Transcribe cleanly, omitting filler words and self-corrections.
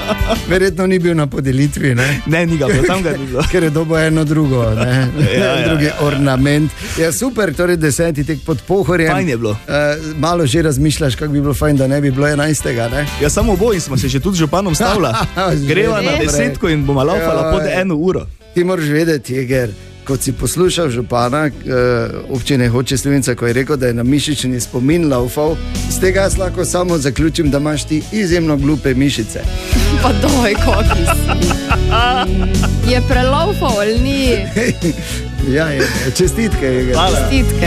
Verjetno ni bil na podelitvi, ne? Ne, ni ga bilo, tam ga ni bilo. Ker je dobo eno drugo, ne? Drugi ornament. Ja, super, torej 10. tek pod Pohorjem. Fajn je bilo. Malo že razmišljaš, kako bi bilo fajn, da ne bi bilo 11. ne? Ja, samo boj smo se že tudi z županom stavila. Greva na 10 in bomo laufala pod 1 uro. Ti moraš vedeti, Jeger, kot si poslušal župana občine Hoče Slivnica, ko je rekel, da je na mišični spomin laufal, z tega jaz lahko samo zaključim, da imaš ti izjemno glupe mišice. Pa doj, koki si. Je prelaufal ali ni? Ja, čestitke, Jeger. Čestitke.